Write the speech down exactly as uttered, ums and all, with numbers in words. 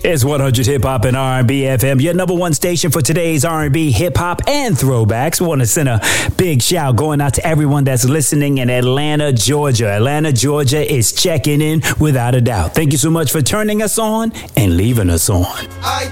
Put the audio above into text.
It's one hundred Hip Hop and R and B F M, your number one station for today's R and B, hip hop, and throwbacks. We want to send a big shout going out to everyone that's listening in Atlanta, Georgia. Atlanta, Georgia is checking in without a doubt. Thank you so much for turning us on and leaving us on. I